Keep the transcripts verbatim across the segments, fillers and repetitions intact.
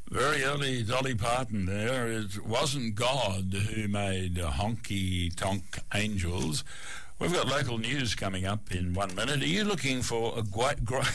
Very early Dolly Parton there. It wasn't God who made honky-tonk angels. We've got local news coming up in one minute. Are you looking for a great... Gr-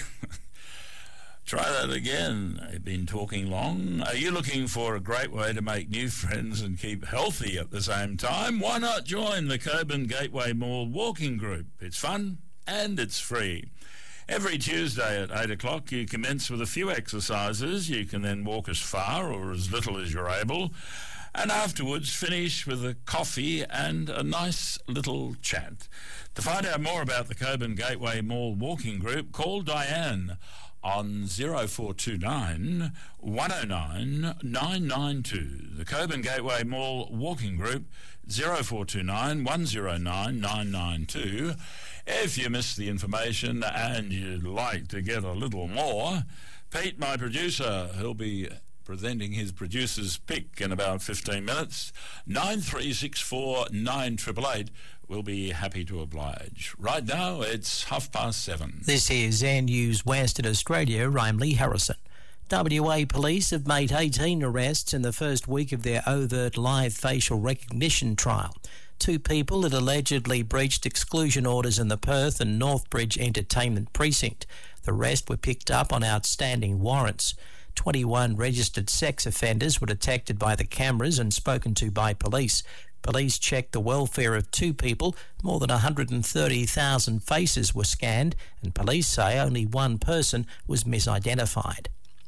Try that again. I've been talking long. Are you looking for a great way to make new friends and keep healthy at the same time? Why not join the Cockburn Gateway Mall Walking Group? It's fun and it's free. Every Tuesday at eight o'clock, you commence with a few exercises. You can then walk as far or as little as you're able, and afterwards finish with a coffee and a nice little chat. To find out more about the Cockburn Gateway Mall Walking Group, call Diane on zero four two nine, one oh nine, nine nine two. The Cockburn Gateway Mall Walking Group, zero four two nine, one oh nine, nine nine two. If you missed the information and you'd like to get a little more, Pete, my producer, he'll be presenting his producer's pick in about fifteen minutes. nine three six four, nine eight eight eight. We'll be happy to oblige. Right now, it's half past seven. This is Air News Western Australia. I'm Lee Harrison. W A Police have made eighteen arrests in the first week of their overt live facial recognition trial. Two people had allegedly breached exclusion orders in the Perth and Northbridge Entertainment Precinct. The rest were picked up on outstanding warrants. twenty-one registered sex offenders were detected by the cameras and spoken to by police. Police checked the welfare of two people. More than one hundred thirty thousand faces were scanned, and police say only one person was misidentified.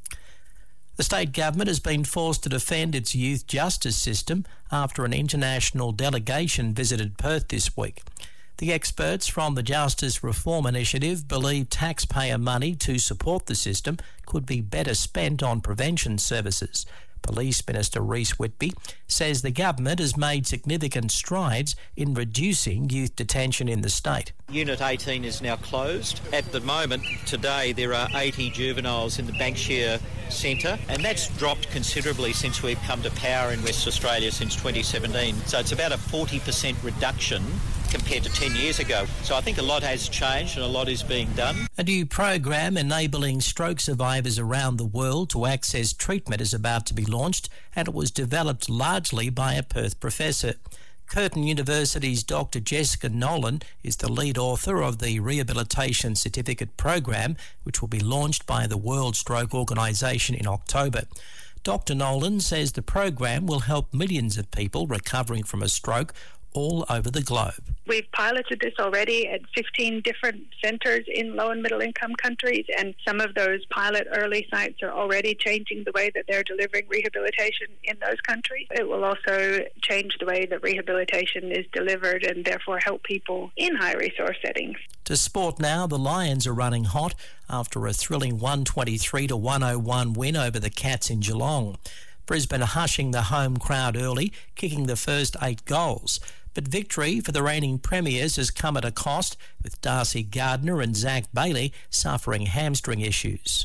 The state government has been forced to defend its youth justice system after an international delegation visited Perth this week. The experts from the Justice Reform Initiative believe taxpayer money to support the system could be better spent on prevention services. Police Minister Reece Whitby says the government has made significant strides in reducing youth detention in the state. Unit eighteen is now closed. At the moment, today, there are eighty juveniles in the Banksia Centre, and that's dropped considerably since we've come to power in West Australia since twenty seventeen. So it's about a forty percent reduction compared to ten years ago. So I think a lot has changed and a lot is being done. A new program enabling stroke survivors around the world to access treatment is about to be launched, and it was developed largely by a Perth professor. Curtin University's Doctor Jessica Nolan is the lead author of the Rehabilitation Certificate program, which will be launched by the World Stroke Organisation in October. Doctor Nolan says the program will help millions of people recovering from a stroke all over the globe. We've piloted this already at fifteen different centres in low and middle income countries, and some of those pilot early sites are already changing the way that they're delivering rehabilitation in those countries. It will also change the way that rehabilitation is delivered and therefore help people in high resource settings. To sport now, the Lions are running hot after a thrilling one twenty-three to one oh one win over the Cats in Geelong. Brisbane hushing the home crowd early, kicking the first eight goals. But victory for the reigning premiers has come at a cost, with Darcy Gardner and Zach Bailey suffering hamstring issues.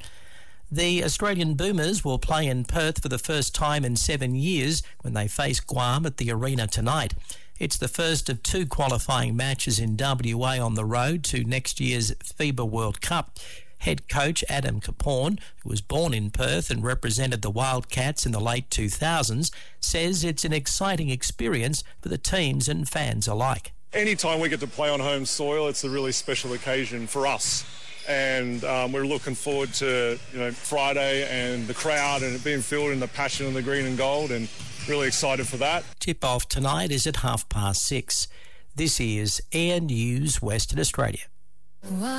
The Australian Boomers will play in Perth for the first time in seven years when they face Guam at the arena tonight. It's the first of two qualifying matches in W A on the road to next year's FIBA World Cup. Head coach Adam Caporn, who was born in Perth and represented the Wildcats in the late two thousands, says it's an exciting experience for the teams and fans alike. Anytime we get to play on home soil, it's a really special occasion for us. And um, we're looking forward to, you know, Friday and the crowd and it being filled in the passion of the green and gold, and really excited for that. Tip-off tonight is at half past six. This is Air News Western Australia.